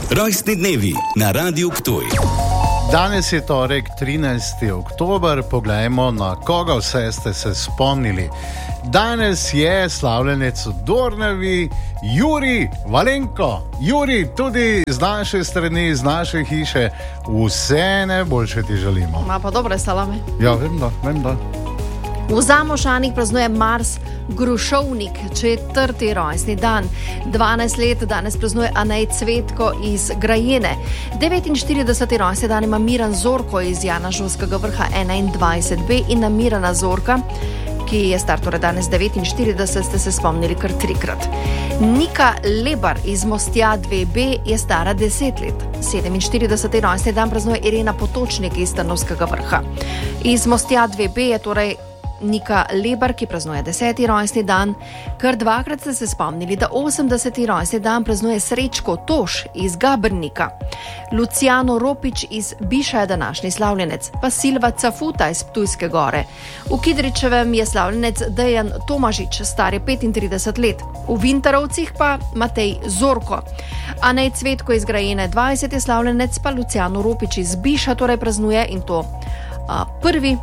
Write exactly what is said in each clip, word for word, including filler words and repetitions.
Rojstni dnevi na Radiu Ptuj. Danes je torek, trinajsti oktober. Poglejmo, na koga vse ste se spomnili. Danes je slavljenec v Dornavi, Jurij Valenko. Jurij, tudi z naše strani, z naše hiše, vse najboljše ti želimo. Ma pa dobre salame. Ja, vem da, vem da. V Zamošanih praznuje Mars Grušovnik, četrti rojstni dan. dvanajst let danes praznuje Anej Cvetko iz Grajene. devetinštirideseti rojstni dan ima Miran Zorko iz Janažovskega vrha enaindvajset B in na Mirana Zorka, ki je star torej danes devetinštirideset, ste se spomnili kar trikrat. Nika Lebar iz Mostja dve B je stara deset let. sedeminštirideseti rojstni dan praznuje Irena Potočnik iz Trnovskega vrha. Iz Mostja dve B je torej Nika Lebar, ki praznuje deseti rojstni dan. Kar dvakrat ste se spomnili, da osemdeseti rojstni dan praznuje Srečko Toš iz Gabrnika. Luciano Ropič iz Biša je današnji slavljenec, pa Silva Cafuta iz Ptujske gore. V Kidričevem je slavljenec Dejan Tomažič, star je petintrideset let. V Vintarovcih pa Matej Zorko. Anej Cvetko iz Grajene dvajset je slavljenec, pa Luciano Ropič iz Biša torej praznuje in to a, prvi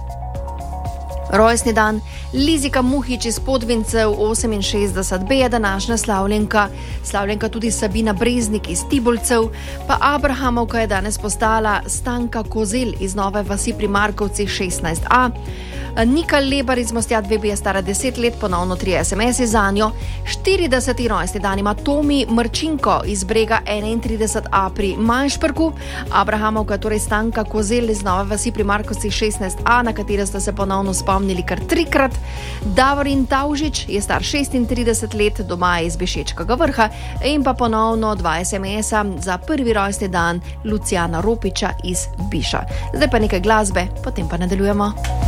rojstni dan. Lizika Muhič iz Podvincev oseminšestdeset B je današnja slavljenka. Slavljenka tudi Sabina Breznik iz Tibolcev, pa Abrahamovka je danes postala Stanka Kozel iz Nove vasi pri Markovcih šestnajst A. Nika Lebar iz Mostja dve B je stara deset let, ponovno tri es em esi za njo. štirideseti rojstni dan ima Tomi Mrčinko iz Brega enaintrideset A pri Majšperku. Abrahamovka, torej Stanka Kozel iz Nove vasi pri Markovcih šestnajst A, na katero ste se ponovno spomnili kar trikrat. Davorin Tavžič je star šestintrideset let, doma je iz Bešečkega vrha, in pa ponovno dva es em esa za prvi rojstni dan Luciana Ropiča iz Biša. Zdaj pa nekaj glasbe, potem pa nadaljujemo.